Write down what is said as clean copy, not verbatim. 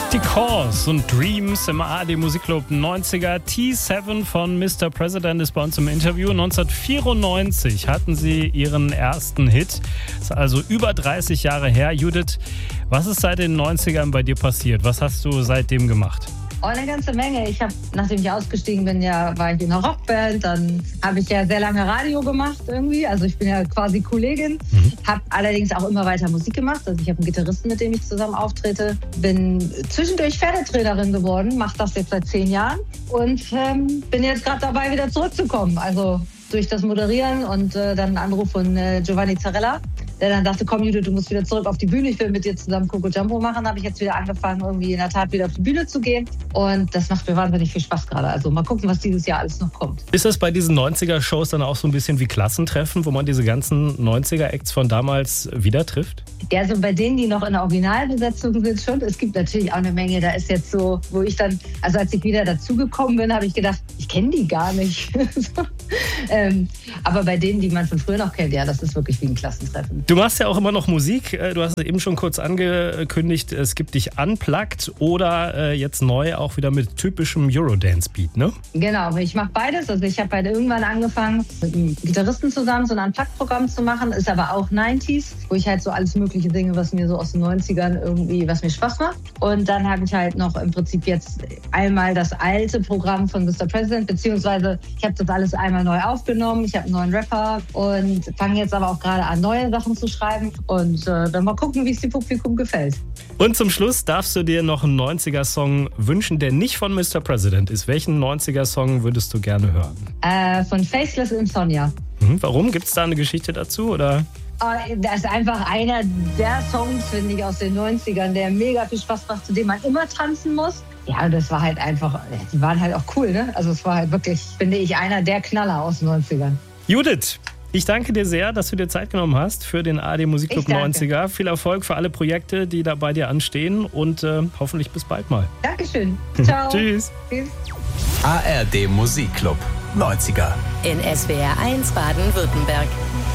Die Cause und Dreams im ARD Musikclub 90er. T7 von Mr. President ist bei uns im Interview. 1994 hatten sie ihren ersten Hit. Das ist also über 30 Jahre her. Judith, was ist seit den 90ern bei dir passiert? Was hast du seitdem gemacht? Oh, eine ganze Menge. Nachdem ich ausgestiegen bin, war ich in einer Rockband. Dann habe ich ja sehr lange Radio gemacht irgendwie. Also ich bin ja quasi Kollegin. Habe allerdings auch immer weiter Musik gemacht. Also ich habe einen Gitarristen, mit dem ich zusammen auftrete. Bin zwischendurch Pferdetrainerin geworden. Mache das jetzt seit 10 Jahren. Und bin jetzt gerade dabei, wieder zurückzukommen. Also durch das Moderieren und dann einen Anruf von Giovanni Zarella, der dann dachte, komm Judith, du musst wieder zurück auf die Bühne, ich will mit dir zusammen Coco Jumbo machen, habe ich jetzt wieder angefangen, irgendwie in der Tat wieder auf die Bühne zu gehen. Und das macht mir wahnsinnig viel Spaß gerade. Also mal gucken, was dieses Jahr alles noch kommt. Ist das bei diesen 90er-Shows dann auch so ein bisschen wie Klassentreffen, wo man diese ganzen 90er-Acts von damals wieder trifft? Ja, also bei denen, die noch in der Originalbesetzung sind, schon. Es gibt natürlich auch eine Menge, da ist jetzt so, wo ich dann, also als ich wieder dazugekommen bin, habe ich gedacht, ich kenne die gar nicht. Aber bei denen, die man von früher noch kennt, ja, das ist wirklich wie ein Klassentreffen. Du machst ja auch immer noch Musik. Du hast es eben schon kurz angekündigt, es gibt dich unplugged oder jetzt neu auch wieder mit typischem Eurodance-Beat, ne? Genau, ich mache beides. Also ich habe irgendwann angefangen, mit einem Gitarristen zusammen so ein Unplugged-Programm zu machen, ist aber auch 90s, wo ich halt so alles Mögliche singe, was mir so aus den 90ern irgendwie, was mir Spaß macht. Und dann habe ich halt noch im Prinzip jetzt einmal das alte Programm von Mr. President, beziehungsweise ich habe das alles einmal neu aufgenommen. Ich habe einen neuen Rapper und fange jetzt aber auch gerade an, neue Sachen zu schreiben und dann mal gucken, wie es dem Publikum gefällt. Und zum Schluss darfst du dir noch einen 90er-Song wünschen, der nicht von Mr. President ist. Welchen 90er-Song würdest du gerne hören? Von Faceless Insomnia. Warum? Gibt es da eine Geschichte dazu, oder? Das ist einfach einer der Songs, finde ich, aus den 90ern, der mega viel Spaß macht, zu dem man immer tanzen muss. Ja, und das war halt einfach, die waren halt auch cool, ne? Also es war halt wirklich, finde ich, einer der Knaller aus den 90ern. Judith, ich danke dir sehr, dass du dir Zeit genommen hast für den ARD Musikclub 90er. Viel Erfolg für alle Projekte, die da bei dir anstehen und hoffentlich bis bald mal. Dankeschön. Ciao. Tschüss. Tschüss. ARD Musikclub 90er. In SWR 1 Baden-Württemberg.